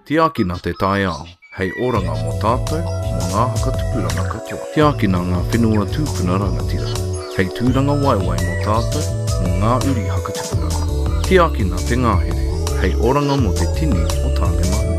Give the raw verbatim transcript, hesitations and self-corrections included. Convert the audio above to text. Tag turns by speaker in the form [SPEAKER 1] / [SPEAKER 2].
[SPEAKER 1] Tiakina te tae ao, hei oranga mo tātou, mo ngā hakatupuranga katoa. Tiakina ngā whenua tūpuna rangatira, hei tūranga waiwai mo tātou, mo ngā uri hakatupuranga. Tiakina te ngāhere, hei oranga mo te tini o tāne